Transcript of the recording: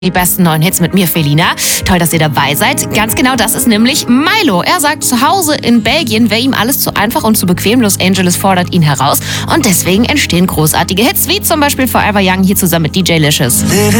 Die besten neuen Hits mit mir, Felina. Toll, dass ihr dabei seid. Ganz genau, das ist nämlich Milo. Er sagt, zu Hause in Belgien wäre ihm alles zu einfach und zu bequem. Los Angeles fordert ihn heraus. Und deswegen entstehen großartige Hits, wie zum Beispiel Forever Young hier zusammen mit DJ Licious.